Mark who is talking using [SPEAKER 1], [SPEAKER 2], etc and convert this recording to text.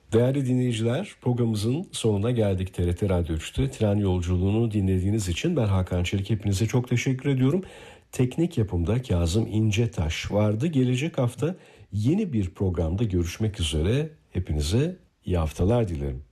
[SPEAKER 1] Değerli dinleyiciler, programımızın sonuna geldik. TRT Radyo 3'te tren yolculuğunu dinlediğiniz için ben Hakan Çelik, hepinize çok teşekkür ediyorum. Teknik yapımda Kazım İncetaş vardı. Gelecek hafta yeni bir programda görüşmek üzere. Hepinize iyi haftalar dilerim.